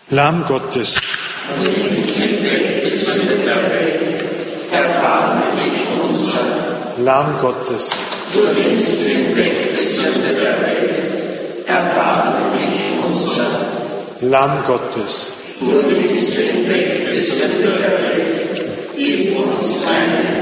Lamm Gottes, Du nimmst hinweg die Sünde der Welt, erbarme dich unser. Lamm Gottes, Du nimmst hinweg die Sünde der Welt, erbarme dich unser. Lamm Gottes, Du nimmst hinweg die Sünde der Welt, gib uns deine